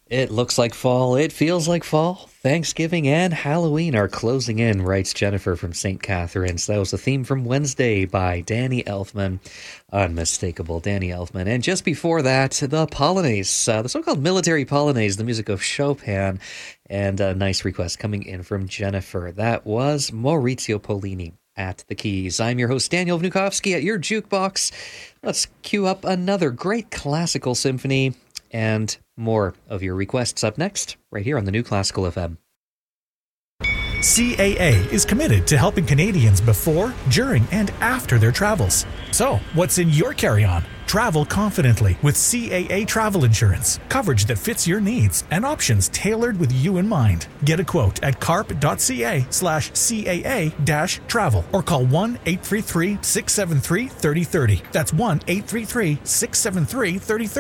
It looks like fall. It feels like fall. Thanksgiving and Halloween are closing in, writes Jennifer from St. Catharines. That was the theme from Wednesday by Danny Elfman. Unmistakable Danny Elfman. And just before that, the Polonaise, the so-called military Polonaise, the music of Chopin. And a nice request coming in from Jennifer. That was Maurizio Pollini at the keys. I'm your host, Daniel Vnukovsky, at your jukebox. Let's cue up another great classical symphony and more of your requests up next, right here on the New Classical FM. CAA is committed to helping Canadians before, during, and after their travels. So, what's in your carry-on? Travel confidently with CAA Travel Insurance. Coverage that fits your needs and options tailored with you in mind. Get a quote at carp.ca/CAA-travel or call 1-833-673-3030. That's 1-833-673-3030.